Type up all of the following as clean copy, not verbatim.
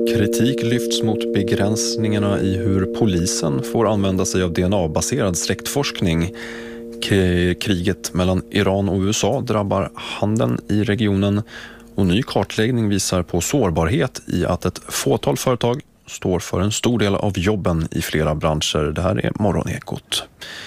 Kritik lyfts mot begränsningarna i hur polisen får använda sig av DNA-baserad släktforskning. Kriget mellan Iran och USA drabbar handeln i regionen och ny kartläggning visar på sårbarhet i att ett fåtal företag står för en stor del av jobben i flera branscher. Det här är Morgonekot.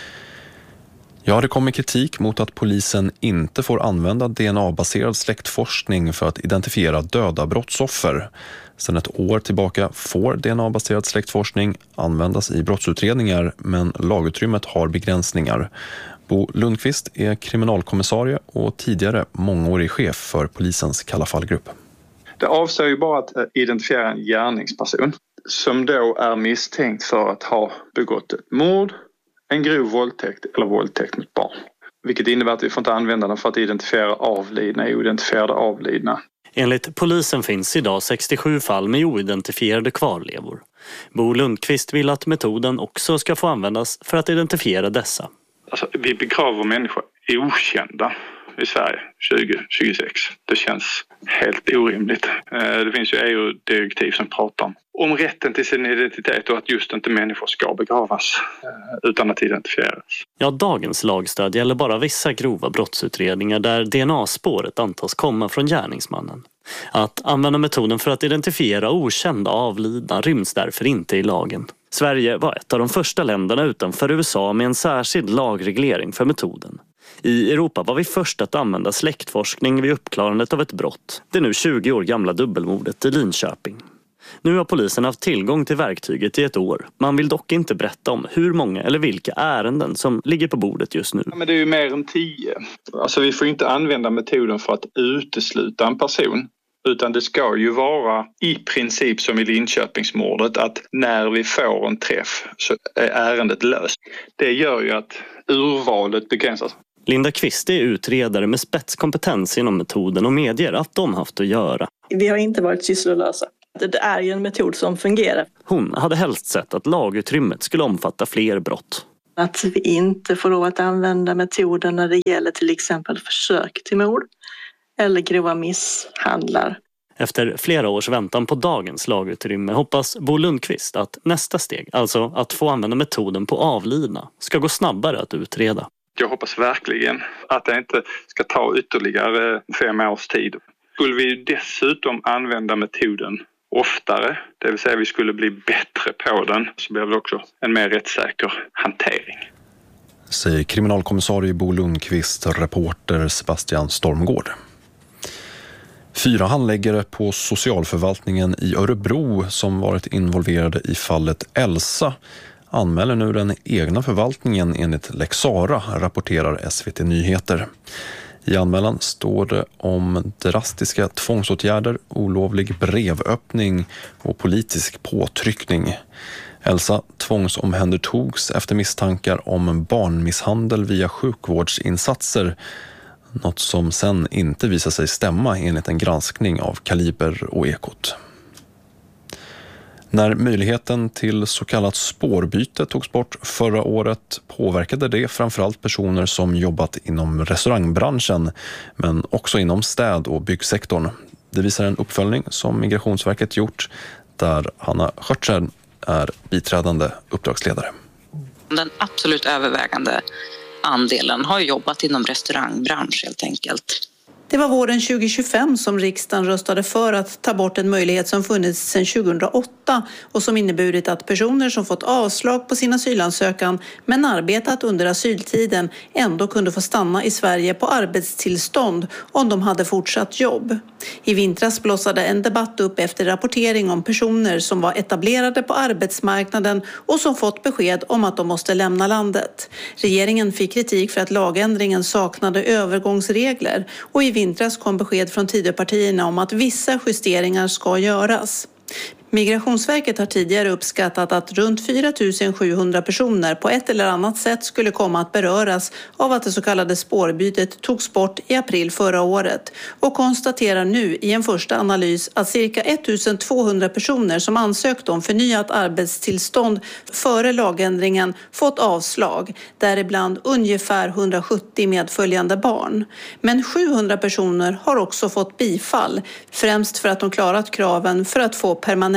Ja, det kommer kritik mot att polisen inte får använda DNA-baserad släktforskning för att identifiera döda brottsoffer. Sedan ett år tillbaka får DNA-baserad släktforskning användas i brottsutredningar, men lagutrymmet har begränsningar. Bo Lundqvist är kriminalkommissarie och tidigare mångårig chef för polisens Kalla fallgrupp. Det avser ju bara att identifiera en gärningsperson som då är misstänkt för att ha begått ett mord, en grov våldtäkt eller våldtäkt mot barn. Vilket innebär att vi får inte använda den för att identifiera avlidna och oidentifierade avlidna. Enligt polisen finns idag 67 fall med oidentifierade kvarlevor. Bo Lundqvist vill att metoden också ska få användas för att identifiera dessa. Alltså, vi begraver människor okända i Sverige 2026. Det känns helt orimligt. Det finns ju EU-direktiv som pratar om rätten till sin identitet och att just inte människor ska begravas utan att identifieras. Ja, dagens lagstöd gäller bara vissa grova brottsutredningar där DNA-spåret antas komma från gärningsmannen. Att använda metoden för att identifiera okända avlidna ryms därför inte i lagen. Sverige var ett av de första länderna utanför USA med en särskild lagreglering för metoden. I Europa var vi först att använda släktforskning vid uppklarandet av ett brott. Det nu 20 år gamla dubbelmordet i Linköping. Nu har polisen haft tillgång till verktyget i ett år. Man vill dock inte berätta om hur många eller vilka ärenden som ligger på bordet just nu. Ja, men det är ju mer än 10. Alltså vi får inte använda metoden för att utesluta en person. Utan det ska ju vara i princip som i Linköpingsmordet att när vi får en träff så är ärendet löst. Det gör ju att urvalet begränsas. Linda Kvist är utredare med spetskompetens inom metoden och medger att de haft att göra. Vi har inte varit sysslolösa. Det är ju en metod som fungerar. Hon hade helst sett att lagutrymmet skulle omfatta fler brott. Att vi inte får lov att använda metoden när det gäller till exempel försök till mord eller grova misshandlar. Efter flera års väntan på dagens lagutrymme hoppas Bo Lundqvist att nästa steg, alltså att få använda metoden på avlidna, ska gå snabbare att utreda. Jag hoppas verkligen att det inte ska ta ytterligare 5 års tid. Skulle vi dessutom använda metoden oftare, det vill säga vi skulle bli bättre på den, så blir det också en mer rättssäker hantering. Säger kriminalkommissarie Bo Lundqvist, reporter Sebastian Stormgård. 4 handläggare på socialförvaltningen i Örebro som varit involverade i fallet Elsa anmäler nu den egna förvaltningen enligt Lex Sara, rapporterar SVT Nyheter. I anmälan står det om drastiska tvångsåtgärder, olovlig brevöppning och politisk påtryckning. Elsa tvångsomhändertogs efter misstankar om barnmisshandel via sjukvårdsinsatser. Något som sen inte visar sig stämma enligt en granskning av Kaliber och Ekot. När möjligheten till så kallat spårbyte togs bort förra året påverkade det framförallt personer som jobbat inom restaurangbranschen men också inom städ- och byggsektorn. Det visar en uppföljning som Migrationsverket gjort där Hanna Skörtsen är biträdande uppdragsledare. Den absolut övervägande andelen har jobbat inom restaurangbransch helt enkelt. Det var våren 2025 som riksdagen röstade för att ta bort en möjlighet som funnits sedan 2008 och som inneburit att personer som fått avslag på sin asylansökan men arbetat under asyltiden ändå kunde få stanna i Sverige på arbetstillstånd om de hade fortsatt jobb. I vintras blossade en debatt upp efter rapportering om personer som var etablerade på arbetsmarknaden och som fått besked om att de måste lämna landet. Regeringen fick kritik för att lagändringen saknade övergångsregler och i vintras kom besked från Tidöpartierna om att vissa justeringar ska göras. Migrationsverket har tidigare uppskattat att runt 4 700 personer på ett eller annat sätt skulle komma att beröras av att det så kallade spårbytet togs bort i april förra året och konstaterar nu i en första analys att cirka 1 200 personer som ansökt om förnyat arbetstillstånd före lagändringen fått avslag, däribland ungefär 170 medföljande barn. Men 700 personer har också fått bifall, främst för att de klarat kraven för att få permanent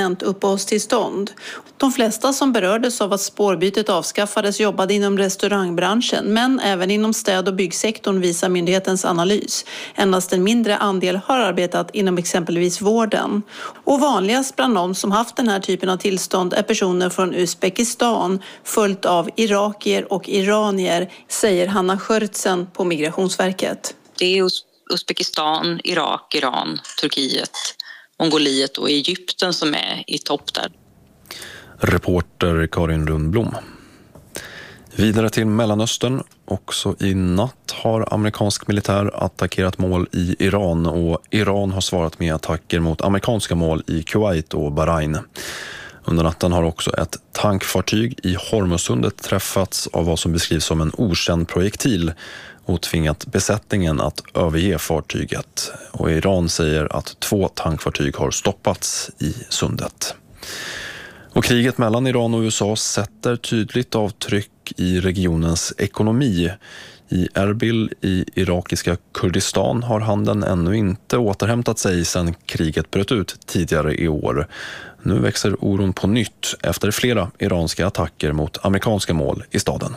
permanent uppehållstillstånd. De flesta som berördes av att spårbytet avskaffades jobbade inom restaurangbranschen, men även inom städ- och byggsektorn visar myndighetens analys. Endast en mindre andel har arbetat inom exempelvis vården. Och vanligast bland de som haft den här typen av tillstånd är personer från Uzbekistan, följt av irakier och iranier, säger Hanna Skörtsen på Migrationsverket. Det är Uzbekistan, Irak, Iran, Turkiet, Mongoliet och Egypten som är i topp där. Reporter Karin Rundblom. Vidare till Mellanöstern. Också i natt har amerikansk militär attackerat mål i Iran och Iran har svarat med attacker mot amerikanska mål i Kuwait och Bahrain. Under natten har också ett tankfartyg i Hormuzsundet träffats av vad som beskrivs som en okänd projektil och tvingat besättningen att överge fartyget. Och Iran säger att 2 tankfartyg har stoppats i sundet. Och kriget mellan Iran och USA sätter tydligt avtryck i regionens ekonomi. I Erbil i irakiska Kurdistan har handeln ännu inte återhämtat sig sedan kriget bröt ut tidigare i år. Nu växer oron på nytt efter flera iranska attacker mot amerikanska mål i staden.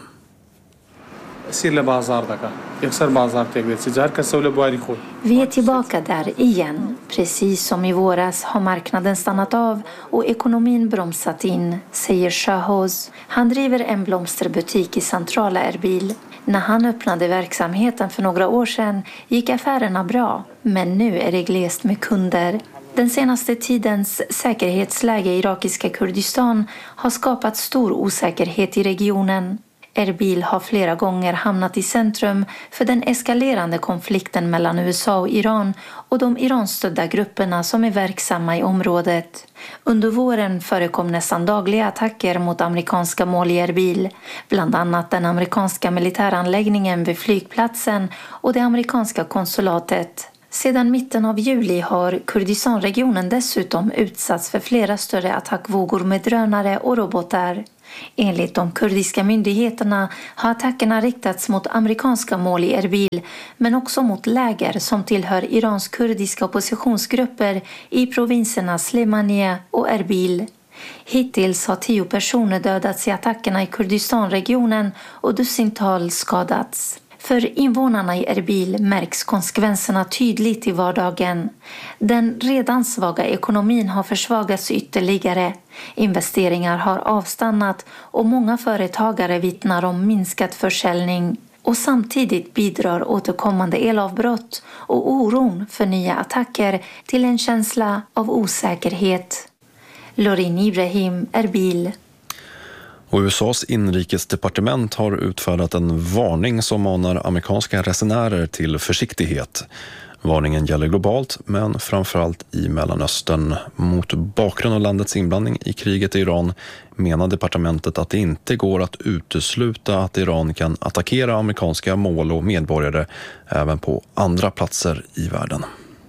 Vi är tillbaka där igen. Precis som i våras har marknaden stannat av och ekonomin bromsat in, säger Shahhoz. Han driver en blomsterbutik i centrala Erbil. När han öppnade verksamheten för några år sedan gick affärerna bra, men nu är det glest med kunder. Den senaste tidens säkerhetsläge i irakiska Kurdistan har skapat stor osäkerhet i regionen. Erbil har flera gånger hamnat i centrum för den eskalerande konflikten mellan USA och Iran och de Iranstödda grupperna som är verksamma i området. Under våren förekom nästan dagliga attacker mot amerikanska mål i Erbil, bland annat den amerikanska militäranläggningen vid flygplatsen och det amerikanska konsulatet. Sedan mitten av juli har Kurdistanregionen dessutom utsatts för flera större attackvågor med drönare och robotar. Enligt de kurdiska myndigheterna har attackerna riktats mot amerikanska mål i Erbil, men också mot läger som tillhör Irans kurdiska oppositionsgrupper i provinserna Slemania och Erbil. Hittills har 10 personer dödats i attackerna i Kurdistanregionen och dussintals skadats. För invånarna i Erbil märks konsekvenserna tydligt i vardagen. Den redan svaga ekonomin har försvagats ytterligare. Investeringar har avstannat och många företagare vittnar om minskat försäljning. Och samtidigt bidrar återkommande elavbrott och oron för nya attacker till en känsla av osäkerhet. Lorin Ibrahim, Erbil. Och USAs inrikesdepartement har utfärdat en varning som manar amerikanska resenärer till försiktighet. Varningen gäller globalt, men framförallt i Mellanöstern. Mot bakgrund av landets inblandning i kriget i Iran menar departementet att det inte går att utesluta att Iran kan attackera amerikanska mål och medborgare även på andra platser i världen.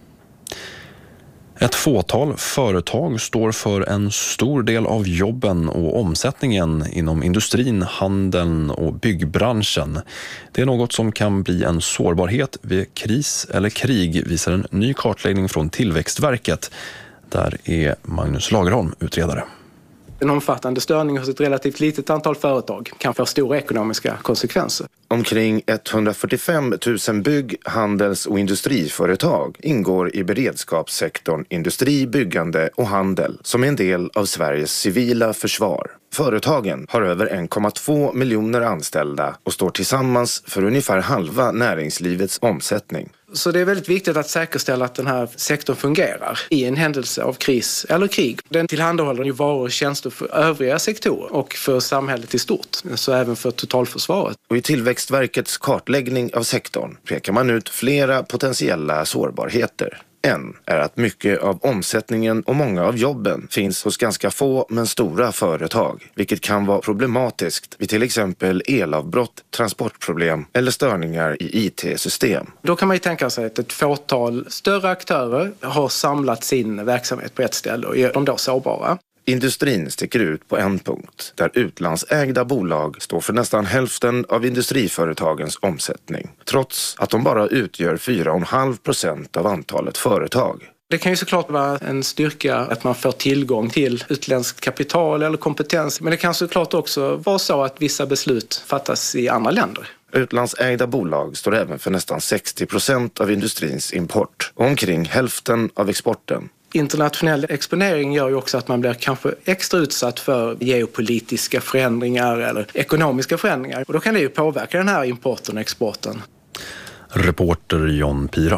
Ett fåtal företag står för en stor del av jobben och omsättningen inom industrin, handeln och byggbranschen. Det är något som kan bli en sårbarhet vid kris eller krig, visar en ny kartläggning från Tillväxtverket. Där är Magnus Lagerholm utredare. En omfattande störning hos ett relativt litet antal företag kan få stora ekonomiska konsekvenser. Omkring 145 000 bygg-, handels- och industriföretag ingår i beredskapssektorn industri, byggande och handel som är en del av Sveriges civila försvar. Företagen har över 1,2 miljoner anställda och står tillsammans för ungefär halva näringslivets omsättning. Så det är väldigt viktigt att säkerställa att den här sektorn fungerar i en händelse av kris eller krig. Den tillhandahåller ju varor och tjänster för övriga sektorer och för samhället i stort, så även för totalförsvaret. Och i Tillväxtverkets kartläggning av sektorn pekar man ut flera potentiella sårbarheter. En är att mycket av omsättningen och många av jobben finns hos ganska få men stora företag, vilket kan vara problematiskt vid till exempel elavbrott, transportproblem eller störningar i IT-system. Då kan man ju tänka sig att ett fåtal större aktörer har samlat sin verksamhet på ett ställe och gör dem då sårbara. Industrin sticker ut på en punkt, där utlandsägda bolag står för nästan hälften av industriföretagens omsättning, trots att de bara utgör 4,5% av antalet företag. Det kan ju såklart vara en styrka att man får tillgång till utländskt kapital eller kompetens. Men det kan såklart också vara så att vissa beslut fattas i andra länder. Utlandsägda bolag står även för nästan 60% av industrins import och omkring hälften av exporten. Internationell exponering gör ju också att man blir kanske extra utsatt för geopolitiska förändringar eller ekonomiska förändringar. Och då kan det ju påverka den här importen och exporten. Reporter John Pira.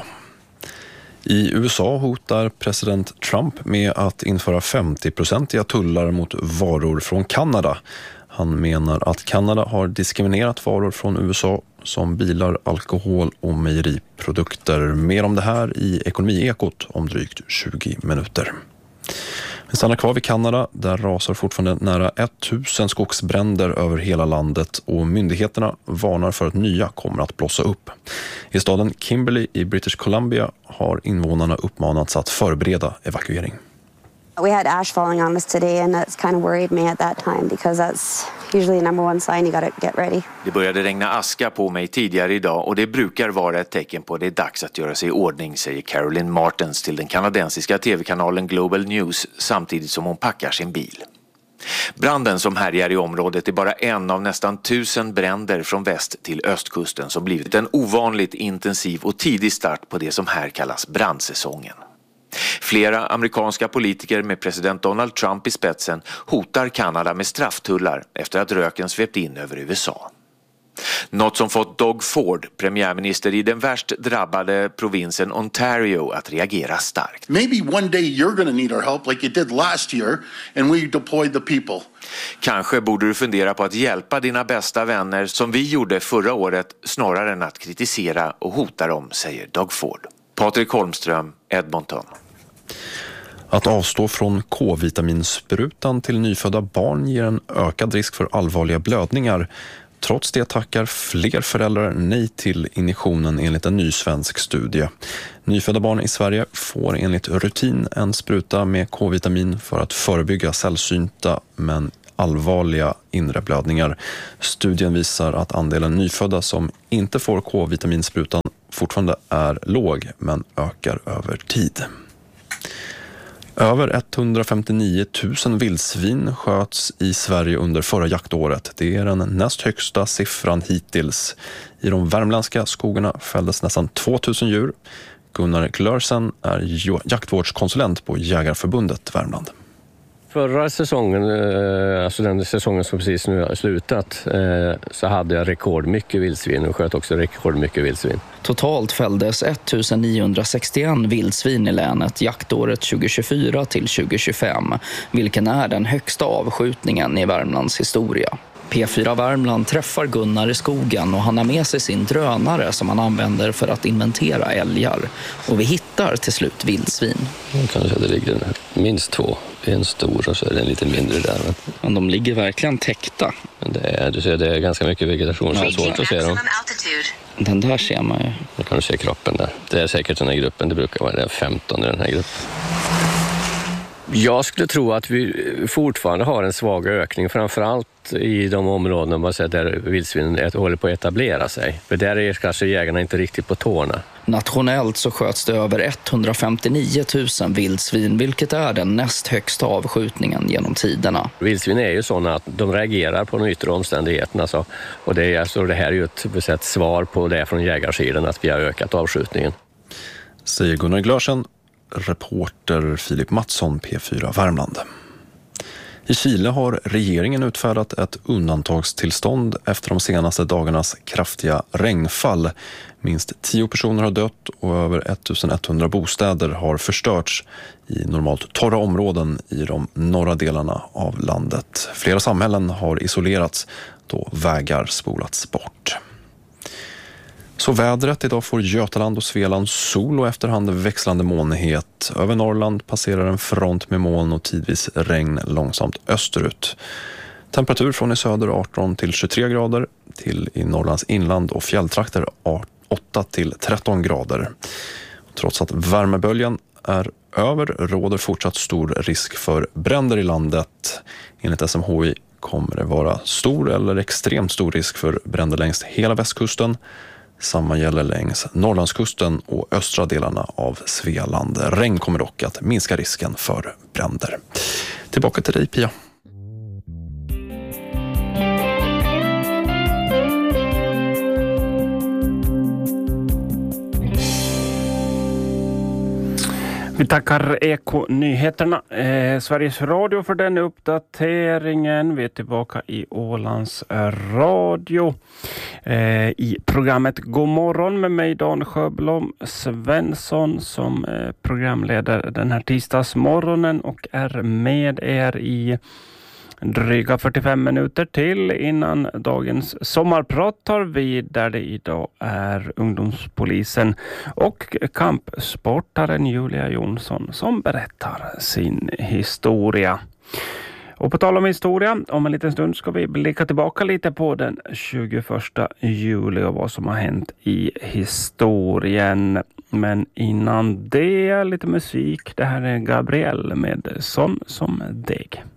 I USA hotar president Trump med att införa 50-procentiga tullar mot varor från Kanada. Han menar att Kanada har diskriminerat varor från USA som bilar, alkohol och mejeriprodukter. Mer om det här i Ekonomiekot om drygt 20 minuter. Vi stannar kvar vid Kanada. Där rasar fortfarande nära 1000 skogsbränder över hela landet och myndigheterna varnar för att nya kommer att blossa upp. I staden Kimberley i British Columbia har invånarna uppmanats att förbereda evakuering. We had ash falling on us today and that's kind of worried me at that time because that's usually the number one sign you got to get ready. Det började regna aska på mig tidigare idag och det brukar vara ett tecken på att det är dags att göra sig i ordning, säger Caroline Martens till den kanadensiska tv-kanalen Global News samtidigt som hon packar sin bil. Branden som härjar i området är bara en av nästan 1000 bränder från väst till östkusten som blivit en ovanligt intensiv och tidig start på det som här kallas brandsäsongen. Flera amerikanska politiker med president Donald Trump i spetsen hotar Kanada med strafftullar efter att röken svept in över USA. Något som fått Doug Ford, premiärminister i den värst drabbade provinsen Ontario, att reagera starkt. Maybe one day you're going to need our help like you did last year and we deployed the people. Kanske borde du fundera på att hjälpa dina bästa vänner som vi gjorde förra året snarare än att kritisera och hota dem, säger Doug Ford. Patrik Holmström, Edmonton. Att avstå från K-vitaminsprutan till nyfödda barn ger en ökad risk för allvarliga blödningar. Trots det tackar fler föräldrar nej till injektionen enligt en ny svensk studie. Nyfödda barn i Sverige får enligt rutin en spruta med K-vitamin för att förebygga sällsynta men allvarliga inre blödningar. Studien visar att andelen nyfödda som inte får K-vitaminsprutan fortfarande är låg men ökar över tid. Över 159 000 vildsvin sköts i Sverige under förra jaktåret. Det är den näst högsta siffran hittills. I de värmländska skogarna fälldes nästan 2000 djur. Gunnar Glörsen är jaktvårdskonsulent på Jägarförbundet Värmland. Förra säsongen, alltså den säsongen som precis nu har slutat, så hade jag rekordmycket vildsvin och sköt också rekordmycket vildsvin. Totalt fälldes 1961 vildsvin i länet jaktåret 2024 till 2025, vilken är den högsta avskjutningen i Värmlands historia. P4 Värmland träffar Gunnar i skogen och han har med sig sin drönare som han använder för att inventera älgar. Och vi hittar till slut vildsvin. Jag kan säga att det ligger minst 2. En stor och så är det en lite mindre där. Men de ligger verkligen täckta. Men det är ganska mycket vegetation så det är svårt att se dem. Den där ser man ju. Då kan du se kroppen där. Det är säkert den här gruppen. Det brukar vara 15 i den här gruppen. Jag skulle tro att vi fortfarande har en svag ökning, framförallt i de områden där vildsvinen håller på att etablera sig. För där är kanske jägarna inte riktigt på tårna. Nationellt så sköts det över 159 000 vildsvin, vilket är den näst högsta avskjutningen genom tiderna. Vildsvin är ju sådana att de reagerar på de yttre omständigheterna. Och det här är ju ett svar på det från jägarsidan att vi har ökat avskjutningen. Säger Gunnar Glörsen. Reporter Filip Mattsson, P4 Värmland. I Chile har regeringen utfärdat ett undantagstillstånd efter de senaste dagarnas kraftiga regnfall. Minst 10 personer har dött och över 1100 bostäder har förstörts i normalt torra områden i de norra delarna av landet. Flera samhällen har isolerats då vägar spolats bort. Så vädret, idag får Götaland och Svealand sol och efterhand växlande molnighet. Över Norrland passerar en front med moln och tidvis regn långsamt österut. Temperatur från i söder 18 till 23 grader, till i Norrlands inland och fjälltrakter 8 till 13 grader. Trots att värmeböljan är över råder fortsatt stor risk för bränder i landet. Enligt SMHI kommer det vara stor eller extremt stor risk för bränder längs hela västkusten. Samma gäller längs Norrlandskusten och östra delarna av Svealand. Regn kommer dock att minska risken för bränder. Tillbaka till dig, Pia. Vi tackar Eko-nyheterna, Sveriges Radio för den uppdateringen. Vi är tillbaka i Ålands Radio i programmet God morgon med mig Dan Sjöblom Svensson som programleder den här tisdagsmorgonen och är med er i dryga 45 minuter till innan dagens sommarprat tar vid, där det idag är ungdomspolisen och kampsportaren Julia Jonsson som berättar sin historia. Och på tal om historia, om en liten stund ska vi blicka tillbaka lite på den 21 juli och vad som har hänt i historien. Men innan det, lite musik. Det här är Gabriel med Sån som deg.